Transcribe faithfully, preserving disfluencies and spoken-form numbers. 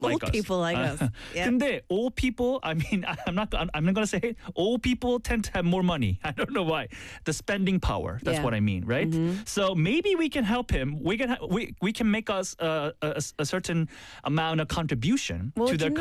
like Old us. people like Uh, us. Yeah. 근데 old people, I mean, I'm not, I'm, I'm not gonna say it. Old people tend to have more money. I don't know why. The spending power. That's Yeah. what I mean, right? Mm-hmm. So maybe we can help him. We can, ha- we, we can make us uh, a, a, a certain amount of contribution Well, to their you know,